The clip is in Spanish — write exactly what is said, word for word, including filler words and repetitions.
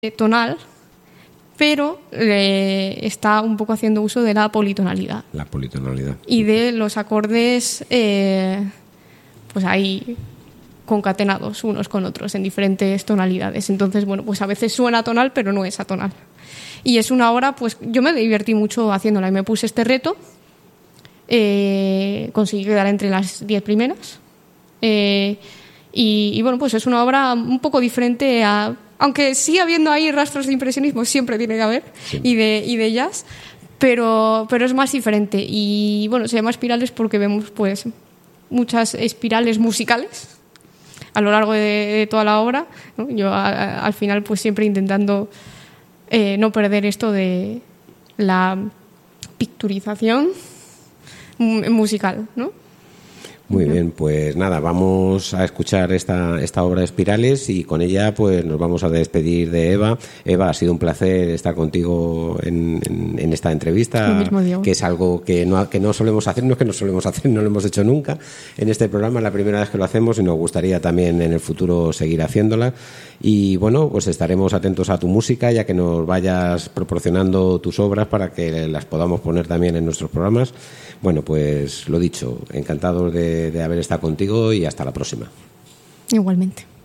tonal, pero eh, está un poco haciendo uso de la politonalidad. La politonalidad. Y de los acordes, eh, pues ahí concatenados unos con otros en diferentes tonalidades. Entonces, bueno, pues a veces suena tonal, pero no es atonal. Y es una obra, pues yo me divertí mucho haciéndola y me puse este reto. Eh, conseguí quedar entre las diez primeras. Eh, y, y bueno, pues es una obra un poco diferente a... Aunque sigue habiendo ahí rastros de impresionismo, siempre tiene que haber, sí. y, de, y de jazz, pero, pero es más diferente. Y bueno, se llama Espirales porque vemos pues muchas espirales musicales a lo largo de, de toda la obra, ¿no? Yo a, a, al final pues siempre intentando eh, no perder esto de la picturización musical, ¿no? Muy bien, pues nada, vamos a escuchar esta, esta obra de Espirales y con ella pues nos vamos a despedir de Eva. Eva, ha sido un placer estar contigo en, en, en esta entrevista, que es algo que no, que no solemos hacer, no es que no solemos hacer, no lo hemos hecho nunca en este programa, es la primera vez que lo hacemos y nos gustaría también en el futuro seguir haciéndola. Y bueno, pues estaremos atentos a tu música, ya que nos vayas proporcionando tus obras para que las podamos poner también en nuestros programas. Bueno, pues lo dicho, encantados de, de haber estado contigo y hasta la próxima. Igualmente.